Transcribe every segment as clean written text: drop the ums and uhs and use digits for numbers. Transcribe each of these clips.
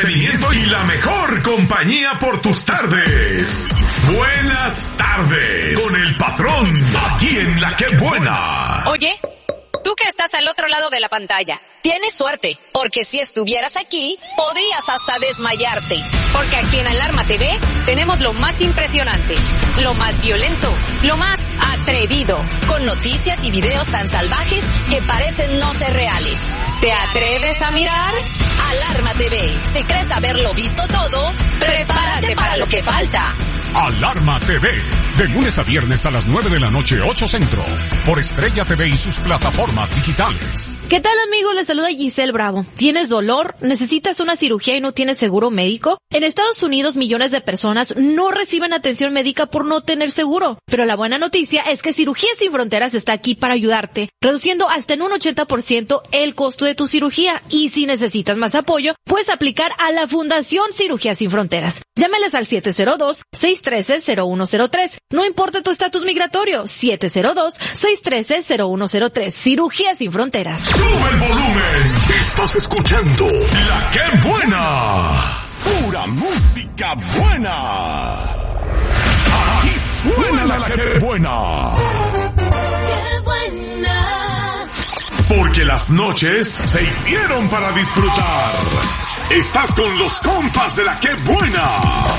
entretenimiento y la mejor compañía por tus tardes. Buenas tardes con el patrón, aquí en La Que Buena. Oye, tú que estás al otro lado de la pantalla. Tienes suerte, porque si estuvieras aquí, podrías hasta desmayarte. Porque aquí en Alarma TV tenemos lo más impresionante, lo más violento, lo más atrevido. Con noticias y videos tan salvajes que parecen no ser reales. ¿Te atreves a mirar? Alarma TV. Si crees haberlo visto todo, prepárate para lo que falta. Alarma TV, de lunes a viernes a las 9 de la noche, 8 Centro, por Estrella TV y sus plataformas digitales. ¿Qué tal, amigos? Les saluda Giselle Bravo. ¿Tienes dolor? ¿Necesitas una cirugía y no tienes seguro médico? En Estados Unidos, millones de personas no reciben atención médica por no tener seguro. Pero la buena noticia es que Cirugías Sin Fronteras está aquí para ayudarte, reduciendo hasta en un 80% el costo de tu cirugía. Y si necesitas más apoyo, puedes aplicar a la Fundación Cirugías Sin Fronteras. Llámales al 702-613-0103. No importa tu estatus migratorio, 702-613-0103. Cirugías Sin Fronteras. ¡Sube el volumen! Estás escuchando La Que Buena. Pura música buena. Aquí suena La Que Buena. ¡Qué buena! Porque las noches se hicieron para disfrutar. Estás con los compas de La Que Buena.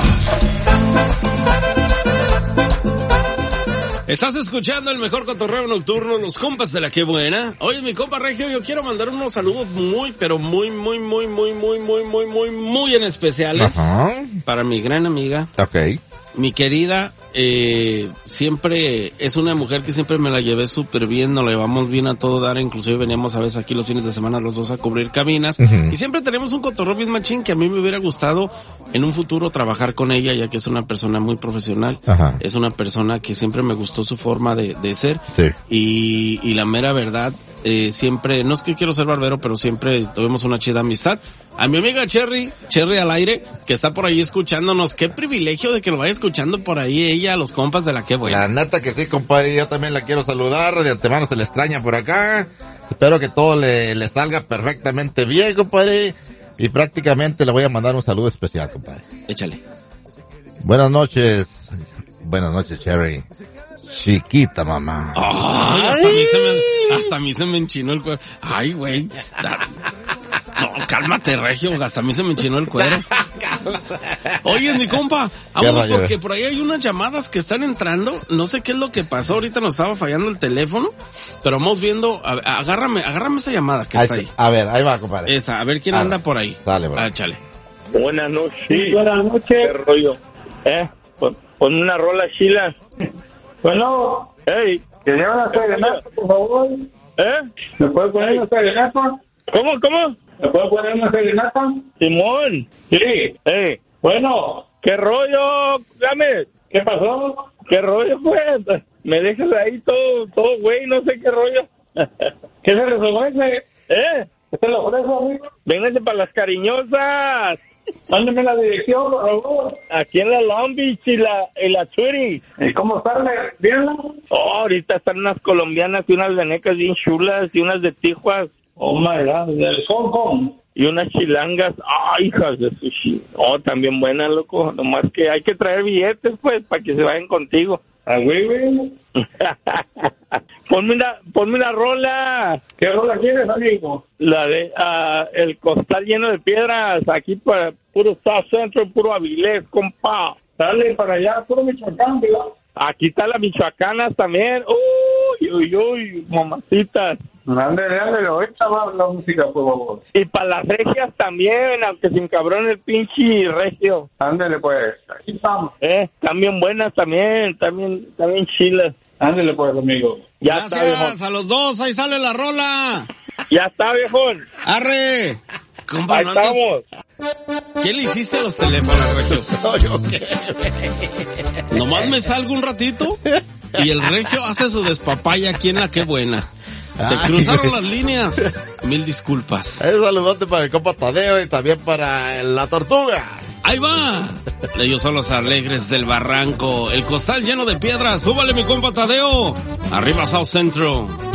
Estás escuchando el mejor cotorreo nocturno, los compas de La Que Buena. Oye, mi compa Regio, yo quiero mandar unos saludos muy en especiales. Ajá. Para mi gran amiga. Ok. Mi querida, siempre es una mujer que siempre me la llevé súper bien, nos la llevamos bien a todo dar, inclusive veníamos a veces aquí los fines de semana los dos a cubrir cabinas, y siempre tenemos un cotorreo bien machín que a mí me hubiera gustado en un futuro trabajar con ella, ya que es una persona muy profesional. Ajá. Es una persona que siempre me gustó su forma de ser, Sí. y la mera verdad, siempre, no es que quiero ser barbero, pero siempre tuvimos una chida amistad. A mi amiga Cherry al aire, que está por ahí escuchándonos, qué privilegio de que lo vaya escuchando por ahí ella, los compas de La Que Buena. La neta que sí, compadre, yo también la quiero saludar, de antemano se le extraña por acá. Espero que todo le salga perfectamente bien, compadre. Y prácticamente le voy a mandar un saludo especial, compadre. Échale. Buenas noches, Cherry. Chiquita, mamá. Ay, hasta a mí se me enchinó el cuero. Ay, güey. No, cálmate, Regio, hasta a mí se me enchinó el cuero. Oye, mi compa, vamos porque por ahí hay unas llamadas que están entrando. No sé qué es lo que pasó, ahorita nos estaba fallando el teléfono, pero vamos viendo, agárrame esa llamada que está ahí. A ver, ahí va, compadre. Esa, a ver quién anda por ahí. Sale, bro. Échale. Buenas noches. Sí, buenas noches. ¿Qué rollo? Pon una rola chila. Bueno, hey, que lleva una serenata, por favor. ¿Me puede poner una serenata? ¿Cómo? ¿Me puede poner una serenata? Simón. Sí. Bueno, ¿qué rollo? Dame. ¿Qué pasó? ¿Qué rollo, pues? Me dejas ahí todo güey, no sé qué rollo. ¿Qué se les ofrece? ¿Qué se le ofrece, amigo? Vénganse para las cariñosas. Mándeme la dirección, por favor. Aquí en la Long Beach y la Twitty. ¿Y cómo están? ¿Bien? Ahorita están unas colombianas y unas venecas bien chulas y unas de Tijuas. Oh my God, del Hong Kong. Y unas chilangas. Ay, hijas de sushi. También buenas, loco. Nomás que hay que traer billetes, pues, para que se vayan contigo. Güey. Ponme una rola. ¿Qué rola quieres, amigo? La de el costal lleno de piedras, aquí para puro South Central, puro Avilés, compa. Dale para allá, puro Michoacán, ¿verdad? Aquí está la Michoacanas también. Uy, mamacitas. Ándale, ahorita va la música, por favor. Y para las regias también, aunque sin cabrón el pinche regio. Ándale, pues, aquí estamos. También buenas también chilas. Ándale, pues, amigo. Ya Gracias, está, viejón. a los dos, ahí sale la rola. Ya está, viejón. ¡Arre! Compa, Ahí estamos. ¿Qué le hiciste a los teléfonos, Regio? No, yo qué. Nomás me salgo un ratito y el Regio hace su despapaya aquí en La Que Buena. Se cruzaron las líneas. Mil disculpas. Un saludote para el compa Tadeo y también para la Tortuga. Ahí va. Ellos son los alegres del barranco. El costal lleno de piedras. Súbale, mi compa Tadeo. Arriba South Centro.